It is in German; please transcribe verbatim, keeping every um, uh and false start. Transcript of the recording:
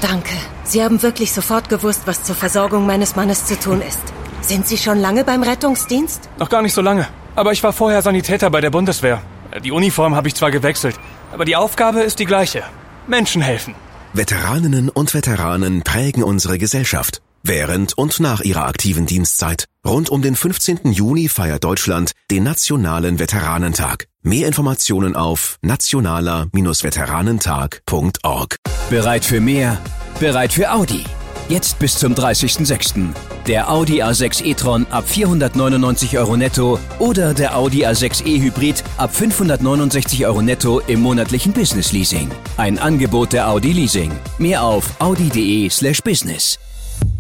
Danke. Sie haben wirklich sofort gewusst, was zur Versorgung meines Mannes zu tun ist. Sind Sie schon lange beim Rettungsdienst? Noch gar nicht so lange. Aber ich war vorher Sanitäter bei der Bundeswehr. Die Uniform habe ich zwar gewechselt, aber die Aufgabe ist die gleiche. Menschen helfen. Veteraninnen und Veteranen prägen unsere Gesellschaft. Während und nach ihrer aktiven Dienstzeit. Rund um den fünfzehnten Juni feiert Deutschland den Nationalen Veteranentag. Mehr Informationen auf nationaler Bindestrich veteranentag punkt org. Bereit für mehr? Bereit für Audi. Jetzt bis zum dreißigsten sechsten Der Audi A sechs e-tron ab vierhundertneunundneunzig Euro netto oder der Audi A sechs e Hybrid ab fünfhundertneunundsechzig Euro netto im monatlichen Business Leasing. Ein Angebot der Audi Leasing. Mehr auf audi punkt de slash business.